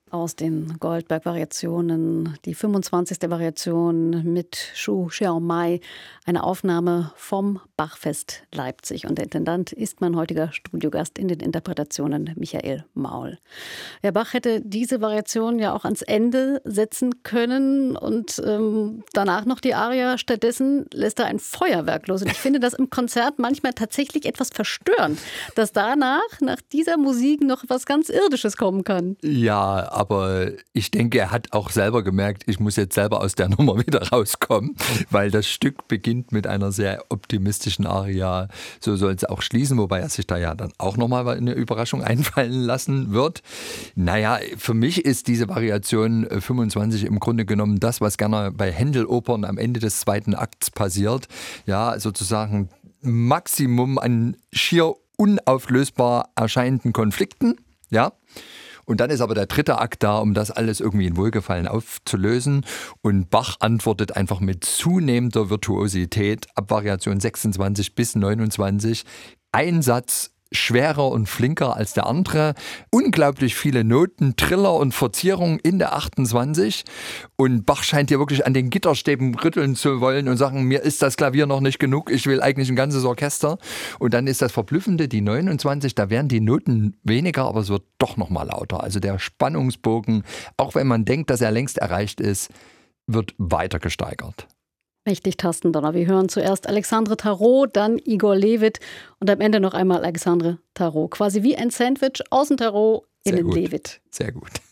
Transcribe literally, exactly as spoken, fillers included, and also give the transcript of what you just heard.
Aus den Goldberg-Variationen, die fünfundzwanzigste Variation mit Shu Xiaomai, eine Aufnahme vom Bachfest Leipzig. Und der Intendant ist mein heutiger Studiogast in den Interpretationen, Michael Maul. Herr Bach hätte diese Variation ja auch ans Ende setzen können und ähm, danach noch die Aria. Stattdessen lässt er ein Feuerwerk los. Und ich finde das im Konzert manchmal tatsächlich etwas verstörend, dass danach, nach dieser Musik, noch was ganz Irdisches kommen kann. Ja, aber ich denke, er hat auch selber gemerkt, ich muss jetzt selber aus der Nummer wieder rauskommen, weil das Stück beginnt mit einer sehr optimistischen Aria. So soll es auch schließen, wobei er sich da ja dann auch nochmal eine Überraschung einfallen lassen wird. Naja, für mich ist diese Variation fünfundzwanzig im Grunde genommen das, was gerne bei Händel-Opern am Ende des zweiten Akts passiert. Ja, sozusagen Maximum an schier unauflösbar erscheinenden Konflikten. Ja. Und dann ist aber der dritte Akt da, um das alles irgendwie in Wohlgefallen aufzulösen. Und Bach antwortet einfach mit zunehmender Virtuosität ab Variation sechsundzwanzig bis neunundzwanzig. Ein Satz schwerer und flinker als der andere. Unglaublich viele Noten, Triller und Verzierungen in der achtundzwanzig. Und Bach scheint hier wirklich an den Gitterstäben rütteln zu wollen und sagen, mir ist das Klavier noch nicht genug, ich will eigentlich ein ganzes Orchester. Und dann ist das Verblüffende, die neunundzwanzig, da werden die Noten weniger, aber es wird doch noch mal lauter. Also der Spannungsbogen, auch wenn man denkt, dass er längst erreicht ist, wird weiter gesteigert. Mächtig Tastendonner. Wir hören zuerst Alexandre Tarot, dann Igor Levit und am Ende noch einmal Alexandre Tarot. Quasi wie ein Sandwich, außen Tarot, innen Levit. Sehr gut.